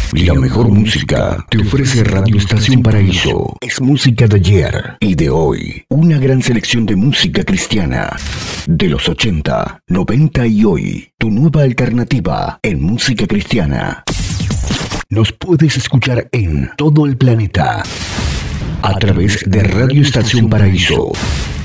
La mejor música te ofrece Radio Estación Paraíso. Es música de ayer y de hoy. Una gran selección de música cristiana. De los 80, 90 y hoy. Tu nueva alternativa en música cristiana. Nos puedes escuchar en todo el planeta a través de Radio Estación Paraíso.